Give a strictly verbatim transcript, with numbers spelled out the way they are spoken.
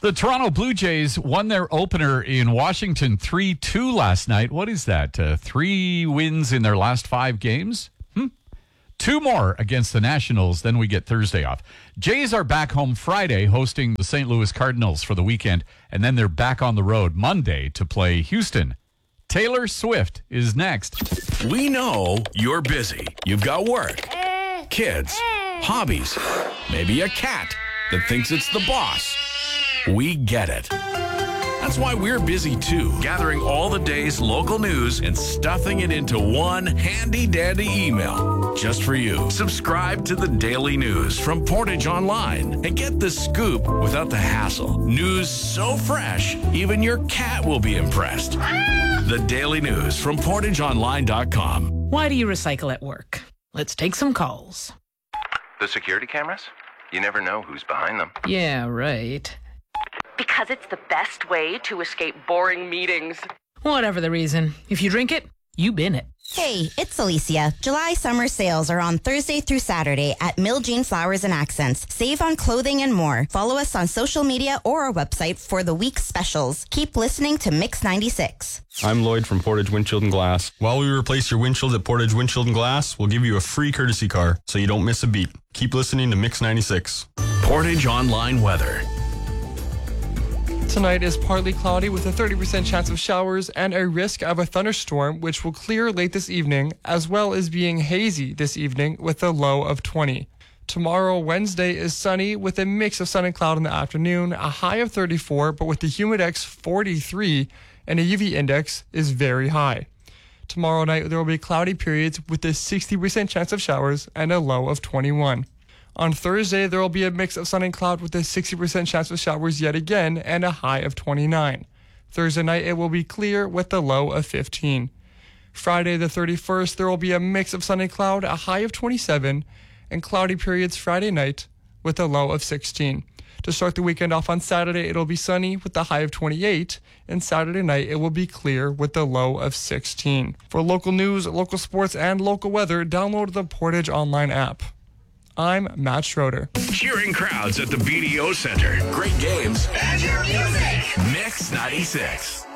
The Toronto Blue Jays won their opener in Washington three two last night. What is that? Uh, three wins in their last five games? Hmm? Two more against the Nationals, then we get Thursday off. Jays are back home Friday hosting the Saint Louis Cardinals for the weekend, and then they're back on the road Monday to play Houston. Taylor Swift is next. We know you're busy. You've got work, kids, hobbies, maybe a cat that thinks it's the boss. We get it. That's why we're busy too, gathering all the day's local news and stuffing it into one handy-dandy email just for you. Subscribe to the Daily News from Portage Online and get the scoop without the hassle. News so fresh, even your cat will be impressed. The Daily News from portage online dot com. Why do you recycle at work? Let's take some calls. The security cameras? You never know who's behind them. Yeah, right. Because it's the best way to escape boring meetings. Whatever the reason. If you drink it, you bin it. Hey, it's Alicia. July summer sales are on Thursday through Saturday at Mill Jean Flowers and Accents. Save on clothing and more. Follow us on social media or our website for the week's specials. Keep listening to Mix ninety-six. I'm Lloyd from Portage Windshield and Glass. While we replace your windshield at Portage Windshield and Glass, we'll give you a free courtesy car so you don't miss a beat. Keep listening to Mix ninety-six. Portage Online weather. Tonight is partly cloudy with a thirty percent chance of showers and a risk of a thunderstorm, which will clear late this evening, as well as being hazy this evening with a low of twenty. Tomorrow, Wednesday, is sunny with a mix of sun and cloud in the afternoon, a high of thirty-four, but with the humidex forty-three, and a U V index is very high. Tomorrow night, there will be cloudy periods with a sixty percent chance of showers and a low of twenty-one. On Thursday, there will be a mix of sun and cloud with a sixty percent chance of showers yet again and a high of twenty-nine. Thursday night, it will be clear with a low of fifteen. Friday the thirty-first, there will be a mix of sun and cloud, a high of twenty-seven, and cloudy periods Friday night with a low of sixteen. To start the weekend off on Saturday, it'll be sunny with a high of twenty-eight, and Saturday night it will be clear with a low of sixteen. For local news, local sports, and local weather, download the Portage Online app. I'm Matt Schroeder. Cheering crowds at the B D O Center. Great games. And your music. Mix ninety-six.